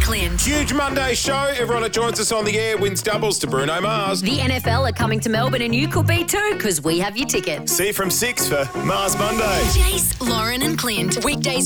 Clint. Huge Monday show. Everyone that joins us on the air wins doubles to Bruno Mars. The NFL are coming to Melbourne and you could be too because we have your tickets. See you from 6 for Mars Monday. Jace, Lauren and Clint. Weekdays